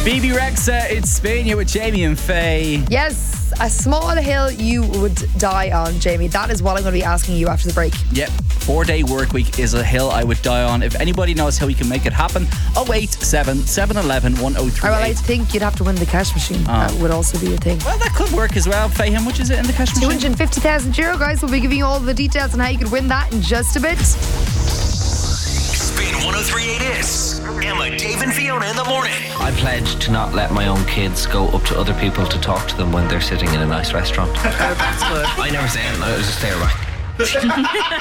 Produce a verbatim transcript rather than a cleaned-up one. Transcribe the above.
B B Rexa, it's Spain with Jamie and Faye. Yes, a small hill you would die on, Jamie. That is what I'm going to be asking you after the break. Yep, four day work week is a hill I would die on. If anybody knows how we can make it happen, oh eight seven, seven one one, one oh three eight. Well, I think you'd have to win the cash machine. Oh. That would also be a thing. Well, that could work as well. Faye, how much is it in the cash machine? two hundred fifty thousand euro, guys. We'll be giving you all the details on how you could win that in just a bit. Spin one oh three point eight is Emma, Dave and Fiona in the morning. I pledge to not let my own kids go up to other people to talk to them when they're sitting in a nice restaurant. Oh, that's good. I never say anything, I just stare back.